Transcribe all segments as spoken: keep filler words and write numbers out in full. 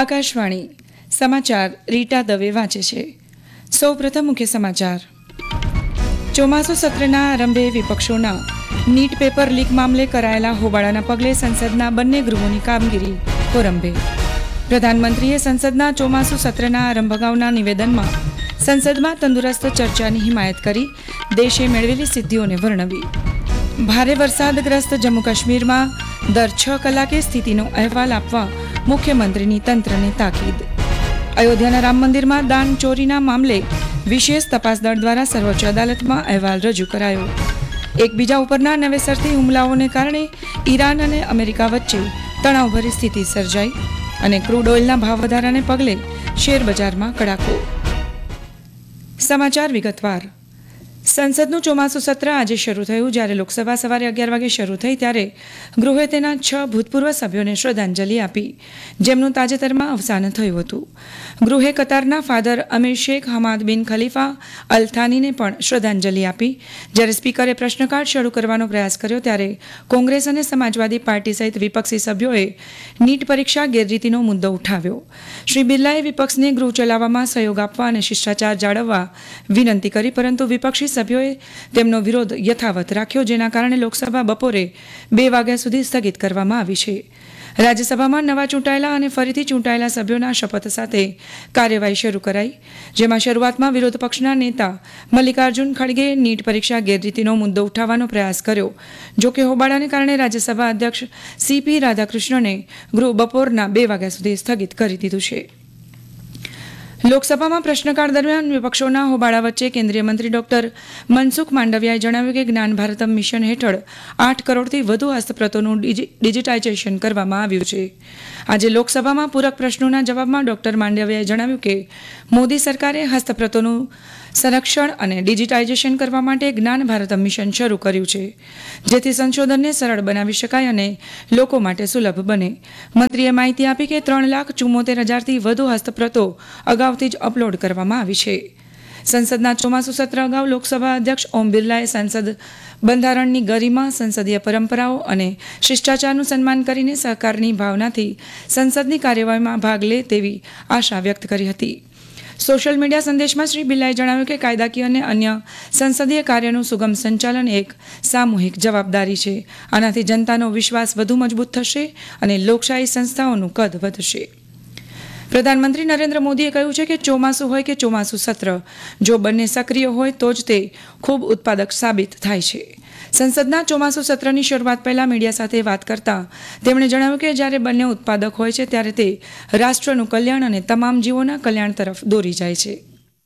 આકાશવાણી સમાચાર રીટા દવે વાંચે છે. સૌપ્રથમ મુખ્ય સમાચાર. ચોમાસુ સત્રના આરંભે વિપક્ષોના નીટ પેપર લીક મામલે કરાયેલા હોબાળાના પગલે સંસદના બંને ગૃહોની કામગીરી કોરંભે. પ્રધાનમંત્રીએ સંસદના ચોમાસુ સત્રના આરંભ અગાઉના નિવેદનમાં સંસદમાં તંદુરસ્ત ચર્ચાની હિમાયત કરી દેશે મેળવેલી સિદ્ધિઓને વર્ણવી. ભારે વરસાદગ્રસ્ત જમ્મુ કાશ્મીરમાં દર છ કલાકે સ્થિતિનો અહેવાલ આપવા મુખ્યમંત્રીની તંત્રને તાકીદ. અયોધ્યાના રામ મંદિરમાં દાન ચોરીના મામલે વિશેષ તપાસ દળ દ્વારા સર્વોચ્ચ અદાલતમાં અહેવાલ રજૂ કરાયો. એકબીજા ઉપરના નવેસરથી હુમલાઓને કારણે ઈરાન અને અમેરિકા વચ્ચે તણાવભરી સ્થિતિ સર્જાઈ અને ક્રૂડ ઓઇલના ભાવ વધારાને પગલે શેરબજારમાં કડાકો. સમાચાર વિગતવાર. સંસદનું ચોમાસુ સત્ર આજે શરૂ થયું. જ્યારે લોકસભા સવારે અગિયાર વાગે શરૂ થઈ ત્યારે ગૃહે તેના છ ભૂતપૂર્વ સભ્યોને શ્રદ્ધાંજલિ આપી, જેમનું તાજેતરમાં અવસાન થયું હતું. ગૃહે કતારના ફાધર અમીર શેખ હમાદ બિન ખલીફા અલ થાનીને પણ શ્રદ્ધાંજલિ આપી. જ્યારે સ્પીકરે પ્રશ્નકાળ શરૂ કરવાનો પ્રયાસ કર્યો ત્યારે કોંગ્રેસ અને સમાજવાદી પાર્ટી સહિત વિપક્ષી સભ્યોએ નીટ પરીક્ષા ગેરરીતિનો મુદ્દો ઉઠાવ્યો. શ્રી બિરલાએ વિપક્ષને ગૃહ ચલાવવામાં સહયોગ આપવા અને શિષ્ટાચાર જાળવવા વિનંતી કરી, પરંતુ વિપક્ષી સભ્યોએ તેમનો વિરોધ યથાવત રાખ્યો, જેના કારણે લોકસભા બપોરે બે વાગ્યા સુધી સ્થગિત કરવામાં આવી છે. રાજ્યસભામાં નવા ચૂંટાયેલા અને ફરીથી ચૂંટાયેલા સભ્યોના શપથ સાથે કાર્યવાહી શરૂ કરાઈ, જેમાં શરૂઆતમાં વિરોધ પક્ષના નેતા મલ્લિકાર્જુન ખડગે નીટ પરીક્ષા ગેરરીતિનો મુદ્દો ઉઠાવવાનો પ્રયાસ કર્યો. જોકે હોબાળાને કારણે રાજ્યસભા અધ્યક્ષ સીપી રાધાકૃષ્ણને ગૃહ બપોરના બે વાગ્યા સુધી સ્થગિત કરી દીધું છે. લોકસભામાં પ્રશ્નકાળ દરમિયાન વિપક્ષોના હોબાળા વચ્ચે કેન્દ્રીય મંત્રી ડોક્ટર મનસુખ માંડવિયાએ જણાવ્યું કે જ્ઞાન ભારતમ મિશન હેઠળ આઠ કરોડથી વધુ હસ્તપ્રતોનું ડિજિટાઇઝેશન કરવામાં આવ્યું છે. આજે લોકસભામાં પૂરક પ્રશ્નોના જવાબમાં ડોક્ટર માંડવિયાએ જણાવ્યું કે મોદી સરકારે હસ્તપ્રતોનું સંરક્ષણ અને ડિજિટાઇઝેશન કરવા માટે જ્ઞાન ભારતમ મિશન શરૂ કર્યું છે, જેથી સંશોધનને સરળ બનાવી શકાય અને લોકો માટે સુલભ બને. મંત્રીએ માહિતી આપી કે ત્રણ લાખ ચુમ્મોતેર હજારથી વધુ હસ્તપ્રતો અગાઉથી જ અપલોડ કરવામાં આવી છે. સંસદના ચોમાસુ સત્ર અગાઉ લોકસભા અધ્યક્ષ ઓમ બિરલાએ સંસદ બંધારણની ગરિમા, સંસદીય પરંપરાઓ અને શિષ્ટાચારનું સન્માન કરીને સહકારની ભાવનાથી સંસદની કાર્યવાહીમાં ભાગ લે તેવી આશા વ્યક્ત કરી હતી. સોશિયલ મીડિયા સંદેશમાં શ્રી બિરલાએ જણાવ્યું કે કાયદાકીય અને અન્ય સંસદીય કાર્યનું સુગમ સંચાલન એક સામૂહિક જવાબદારી છે. આનાથી જનતાનો વિશ્વાસ વધુ મજબૂત થશે અને લોકશાહી સંસ્થાઓનું કદ વધશે. પ્રધાનમંત્રી નરેન્દ્ર મોદીએ કહ્યું છે કે ચોમાસું હોય કે ચોમાસું સત્ર, જો બંને સક્રિય હોય તો જ તે ખૂબ ઉત્પાદક સાબિત થાય છે. સંસદના ચોમાસુ સત્રની શરૂઆત પહેલા મીડિયા સાથે વાત કરતા તેમણે જણાવ્યું કે જ્યારે બંને ઉત્પાદક હોય છે ત્યારે તે રાષ્ટ્રનું કલ્યાણ અને તમામ જીવોના કલ્યાણ તરફ દોરી જાય છે.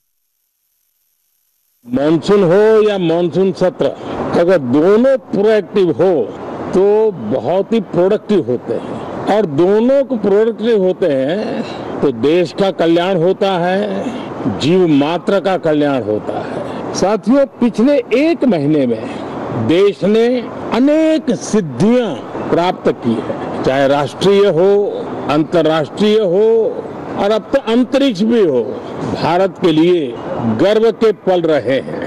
मानसून हो या मानसून सत्र, अगर दोनों प्रोएक्टिव हो तो बहुत ही प्रोडक्टिव होते हैं, और दोनों को प्रोडक्टिव होते हैं तो देश का कल्याण होता है, जीव मात्र का कल्याण होता है. साथियों, पिछले एक महीने में देश ने अनेक सिद्धियां प्राप्त की है, चाहे राष्ट्रीय हो, अंतर्राष्ट्रीय हो और अब तो अंतरिक्ष भी हो. भारत के लिए गर्व के पल रहे हैं.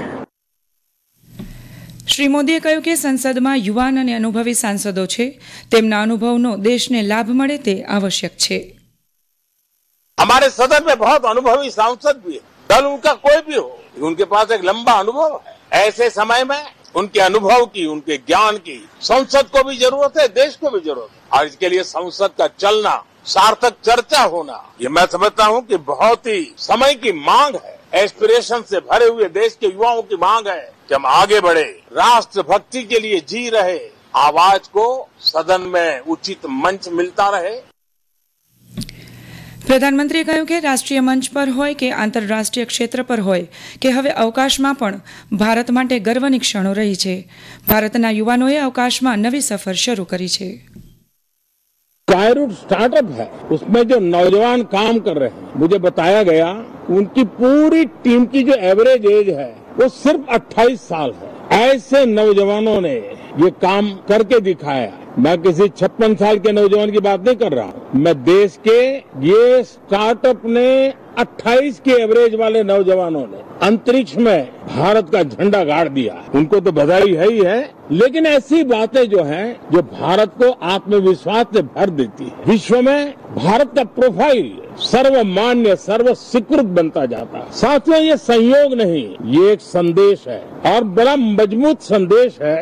શ્રી મોદીએ કહ્યું કે સંસદમાં યુવાન અને અનુભવી સાંસદો છે, તેમના અનુભવનો દેશને લાભ મળે તે આવશ્યક છે. हमारे सदन में बहुत अनुभवी सांसद भी है, दल उनका कोई भी हो, उनके पास एक लंबा अनुभव है. ऐसे समय में उनके अनुभव की, उनके ज्ञान की संसद को भी जरूरत है, देश को भी जरूरत है. और इसके लिए संसद का चलना, सार्थक चर्चा होना, ये मैं समझता हूँ कि बहुत ही समय की मांग है. एस्पिरेशन से भरे हुए देश के युवाओं की मांग है कि हम आगे बढ़े, राष्ट्र भक्ति के लिए जी रहे आवाज को सदन में उचित मंच मिलता रहे. પ્રધાનમંત્રીએ કહ્યું કે રાષ્ટ્રીય મંચ પર હોય કે આંતરરાષ્ટ્રીય ક્ષેત્ર પર હોય કે હવે અવકાશમાં પણ ભારત માટે ગર્વની ક્ષણો રહી છે. ભારતના યુવાનોએ અવકાશમાં નવી સફર શરૂ કરી છે. स्काईरूट स्टार्टअप है, उसमें जो नौजवान काम कर रहे हैं, मुझे बताया गया उनकी पूरी टीम की जो एवरेज एज है वो सिर्फ अट्ठाईस साल है. ऐसे नौजवानों ने ये काम करके दिखाया. मैं किसी छप्पन साल के नौजवान की बात नहीं कर रहा हूं। मैं देश के ये स्टार्टअप ने अट्ठाईस के एवरेज वाले नौजवानों ने अंतरिक्ष में भारत का झंडा गाड़ दिया। उनको तो बधाई है ही है, लेकिन ऐसी बातें जो हैं जो भारत को आत्मविश्वास से भर देती है। विश्व में भारत का प्रोफाइल सर्वमान्य सर्व स्वीकृत बनता जाता है। साथियों, ये संयोग नहीं, ये एक संदेश है और बड़ा मजबूत संदेश है।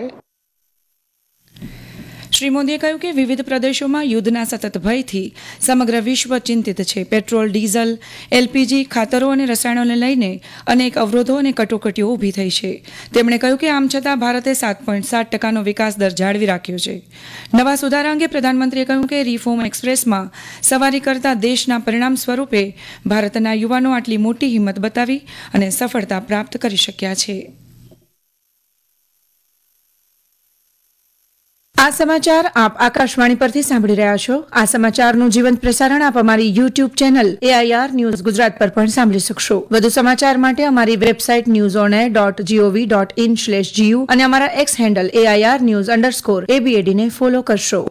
શ્રી મોદીએ કહ્યું કે વિવિધ પ્રદેશોમાં યુદ્ધના સતત ભયથી સમગ્ર વિશ્વ ચિંતિત છે. પેટ્રોલ, ડીઝલ, એલપીજી, ખાતરો અને રસાયણોને લઈને અનેક અવરોધો અને કટોકટીઓ ઊભી થઈ છે. તેમણે કહ્યું કે આમ છતાં ભારતે સાત પોઈન્ટ સાત ટકાનો વિકાસ દર જાળવી રાખ્યો છે. નવા સુધારા અંગે પ્રધાનમંત્રીએ કહ્યું કે રિફોર્મ એક્સપ્રેસમાં સવારી કરતા દેશના પરિણામ સ્વરૂપે ભારતના યુવાનો આટલી મોટી હિંમત બતાવી અને સફળતા પ્રાપ્ત કરી શક્યા છે. આ સમાચાર આપ આકાશવાણી પરથી સાંભળી રહ્યા છો. આ સમાચારનું જીવંત પ્રસારણ આપ અમારી YouTube channel AIR news Gujarat પર પણ સાંભળી શકશો. વધુ સમાચાર માટે અમારી website news on air dot GOV dot in slash GU અને અમારા x handle AIR news underscore એબીએડીને follow કરશો.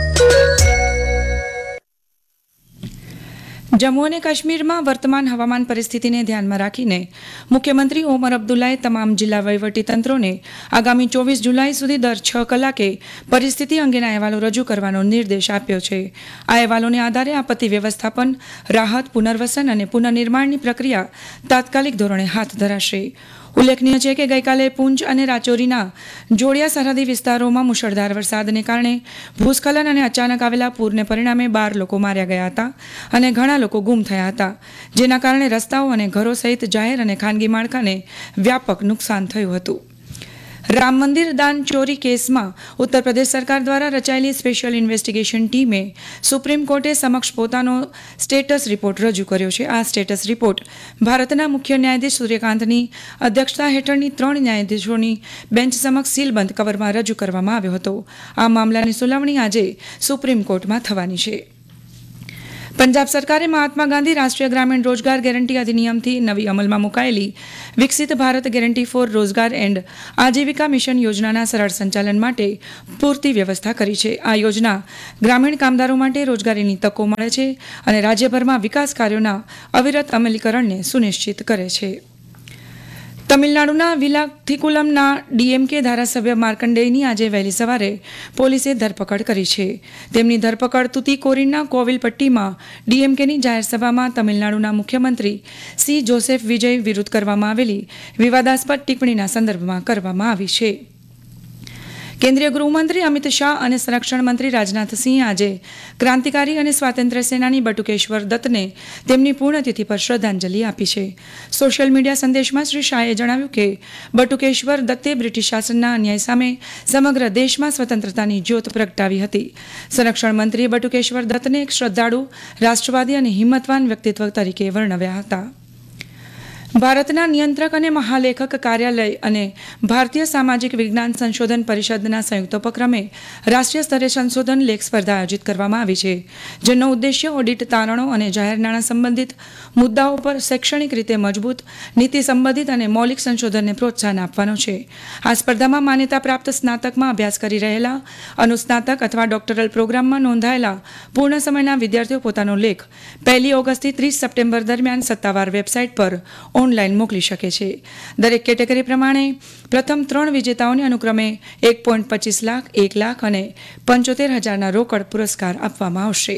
જમ્મુ અને કાશ્મીરમાં વર્તમાન હવામાન પરિસ્થિતિને ધ્યાનમાં રાખીને મુખ્યમંત્રી ઓમર અબ્દુલ્લાએ તમામ જિલ્લા વહીવટીતંત્રોને આગામી ચોવીસ જુલાઈ સુધી દર છ કલાકે પરિસ્થિતિ અંગેના અહેવાલો રજૂ કરવાનો નિર્દેશ આપ્યો છે. આ અહેવાલોને આધારે આપત્તિ વ્યવસ્થાપન, રાહત, પુનર્વસન અને પુનર્નિર્માણની પ્રક્રિયા તાત્કાલિક ધોરણે હાથ ધરાશે. ઉલ્લેખનીય છે કે ગઈકાલે પૂંચ અને રાજૌરીના જોડિયા સરહદી વિસ્તારોમાં મુશળધાર વરસાદને કારણે ભૂસ્ખલન અને અચાનક આવેલા પૂરને પરિણામે બાર લોકો માર્યા ગયા હતા અને ઘણા લોકો ગુમ થયા હતા, જેના કારણે રસ્તાઓ અને ઘરો સહિત જાહેર અને ખાનગી માળખાને વ્યાપક નુકસાન થયું હતું. રામ મંદિર દાન ચોરી કેસમાં ઉત્તર પ્રદેશ સરકાર દ્વારા રચાયેલી સ્પેશિયલ ઇન્વેસ્ટિગેશન ટીમે સુપ્રીમ કોર્ટે સમક્ષ પોતાનો સ્ટેટસ રિપોર્ટ રજૂ કર્યો છે. આ સ્ટેટસ રિપોર્ટ ભારતના મુખ્ય ન્યાયાધીશ સૂર્યકાંતની અધ્યક્ષતા હેઠળની ત્રણ ન્યાયાધીશોની બેન્ચ સમક્ષ સીલબંધ કવરમાં રજૂ કરવામાં આવ્યો હતો. આ મામલાની સુનાવણી આજે સુપ્રીમ કોર્ટમાં થવાની છે. પંજાબ સરકારે મહાત્મા ગાંધી રાષ્ટ્રીય ગ્રામીણ રોજગાર ગેરંટી અધિનિયમથી નવી અમલમાં મુકાયેલી વિકસિત ભારત ગેરંટી ફોર રોજગાર એન્ડ આજીવિકા મિશન યોજનાના સરળ સંચાલન માટે પૂરતી વ્યવસ્થા કરી છે. આ યોજના ગ્રામીણ કામદારો માટે રોજગારીની તકો મળે છે અને રાજ્યભરમાં વિકાસ કાર્યોના અવિરત અમલીકરણને સુનિશ્ચિત કરે છે. તમિલનાડુના વિલાથીકુલમના ડીએમકે ધારાસભ્ય માર્કંડેયની આજે વહેલી સવારે પોલીસે ધરપકડ કરી છે. તેમની ધરપકડ તુતીકોરીનના કોવિલપટ્ટીમાં ડીએમકેની જાહેર સભામાં તમિલનાડુના મુખ્યમંત્રી સી જોસેફ વિજય વિરુદ્ધ કરવામાં આવેલી વિવાદાસ્પદ ટિપ્પણીના સંદર્ભમાં કરવામાં આવી છે. કેન્દ્રીય ગૃહમંત્રી અમિત શાહ અને સંરક્ષણ મંત્રી રાજનાથસિંહે આજે ક્રાંતિકારી અને સ્વાતંત્ર્ય સેનાની બટુકેશ્વર દત્તને તેમની પૂર્ણતિથિ પર શ્રદ્ધાંજલિ આપી છે. સોશિયલ મીડિયા સંદેશમાં શ્રી શાહે જણાવ્યું કે બટુકેશ્વર દત્તે બ્રિટિશ શાસનના અન્યાય સામે સમગ્ર દેશમાં સ્વતંત્રતાની જ્યોત પ્રગટાવી હતી. સંરક્ષણ મંત્રીએ બટુકેશ્વર દત્તને એક શ્રદ્ધાળુ, રાષ્ટ્રવાદી અને હિંમતવાન વ્યક્તિત્વ તરીકે વર્ણવ્યા હતા. ભારતના નિયંત્રક અને મહાલેખક કાર્યાલય અને ભારતીય સામાજિક વિજ્ઞાન સંશોધન પરિષદના સંયુક્ત ઉપક્રમે રાષ્ટ્રીય સ્તરે સંશોધન લેખ સ્પર્ધા આયોજિત કરવામાં આવી છે, જેનો ઉદ્દેશ્ય ઓડિટ, તારણો અને જાહેર નાણાં સંબંધિત મુદ્દાઓ પર શૈક્ષણિક રીતે મજબૂત, નીતિ સંબંધિત અને મૌલિક સંશોધનને પ્રોત્સાહન આપવાનો છે. આ સ્પર્ધામાં માન્યતા પ્રાપ્ત સ્નાતકમાં અભ્યાસ કરી રહેલા, અનુસ્નાતક અથવા ડોક્ટરલ પ્રોગ્રામમાં નોંધાયેલા પૂર્ણ સમયના વિદ્યાર્થીઓ પોતાનો લેખ પહેલી ઓગસ્ટથી ત્રીસ સપ્ટેમ્બર દરમિયાન સત્તાવાર વેબસાઇટ પર ઓનલાઈન મોકલી શકે છે. દરેક કેટેગરી પ્રમાણે પ્રથમ ત્રણ વિજેતાઓને અનુક્રમે એક પોઈન્ટ પચીસ લાખ, એક લાખ અને પંચોતેર હજારના રોકડ પુરસ્કાર આપવામાં આવશે.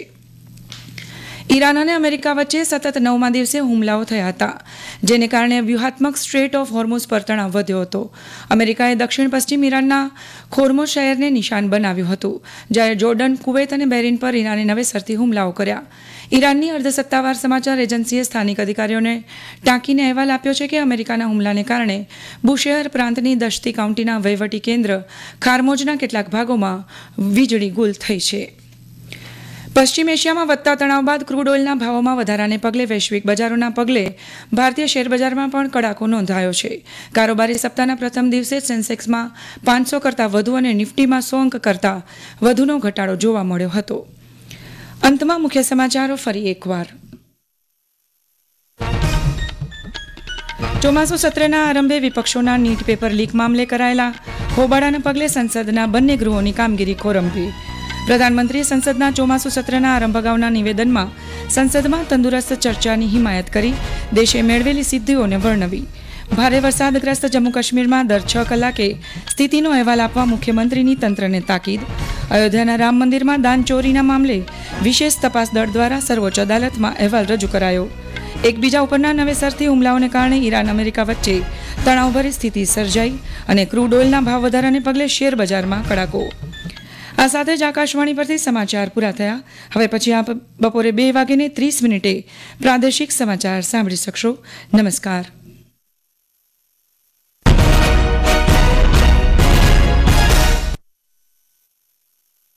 ઈરાન અને અમેરિકા વચ્ચે સતત નવમા દિવસે હુમલાઓ થયા હતા, જેને કારણે વ્યૂહાત્મક સ્ટ્રેટ ઓફ હોર્મુઝ પર તણાવ વધ્યો હતો. અમેરિકાએ દક્ષિણ પશ્ચિમ ઈરાનના ખોર્મોઝ શહેરને નિશાન બનાવ્યું હતું, જ્યારે જોર્ડન, કુવૈત અને બહેરીન પર ઈરાને નવેસરથી હુમલાઓ કર્યા. ઈરાનની અર્ધસત્તાવાર સમાચાર એજન્સીએ સ્થાનિક અધિકારીઓને ટાંકીને અહેવાલ આપ્યો છે કે અમેરિકાના હુમલાને કારણે બુશેહર પ્રાંતની દશ્તી કાઉન્ટીના વહીવટી કેન્દ્ર ખારમોજના કેટલાક ભાગોમાં વીજળી ગુલ થઈ છે. પશ્ચિમ એશિયામાં વધતા તણાવ બાદ ક્રૂડ ઓઇલના ભાવોમાં વધારાને પગલે વૈશ્વિક બજારોના પગલે ભારતીય શેરબજારમાં પણ કડાકો નોંધાયો છે. કારોબારી સપ્તાહના પ્રથમ દિવસે સેન્સેક્સમાં પાંચસો કરતાં વધુ અને નિફ્ટીમાં સો અંક કરતાં વધુનો ઘટાડો જોવા મળ્યો હતો. અંતમાં મુખ્ય સમાચારો ફરી એકવાર. ચોમાસુ સત્રના આરંભે વિપક્ષોના નીટ પેપર લીક મામલે કરાયેલા હોબાળાના પગલે સંસદના બંને ગૃહોની કામગીરી ખોરંભી. પ્રધાનમંત્રીએ સંસદના ચોમાસુ સત્રના આરંભ અગાઉના નિવેદનમાં સંસદમાં તંદુરસ્ત ચર્ચાની હિમાયત કરી દેશે મેળવેલી સિદ્ધિઓને વર્ણવી. ભારે વરસાદગ્રસ્ત જમ્મુ કાશ્મીરમાં દર છ કલાકે સ્થિતિનો અહેવાલ આપવા મુખ્યમંત્રીની તંત્રને તાકીદ. અયોધ્યાના રામ મંદિરમાં દાન ચોરીના મામલે વિશેષ તપાસ દળ દ્વારા સર્વોચ્ચ અદાલતમાં અહેવાલ રજૂ કરાયો. એકબીજા ઉપરના નવેસરથી હુમલાઓને કારણે ઈરાન અમેરિકા વચ્ચે તણાવભરી સ્થિતિ સર્જાઈ અને ક્રૂડ ઓઇલના ભાવ વધારાને પગલે શેર બજારમાં કડાકો. આ સાથે જ આકાશવાણી પરથી સમાચાર પૂરા થયા. હવે પછી આપ બપોરે બે વાગીને ત્રીસ મિનિટે પ્રાદેશિક સમાચાર સાંભળી શકશો. નમસ્કાર.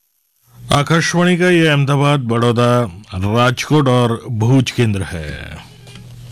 आकाशवाणी का ये अहमदाबाद, बड़ौदा, राजकोट और भूज केंद्र है.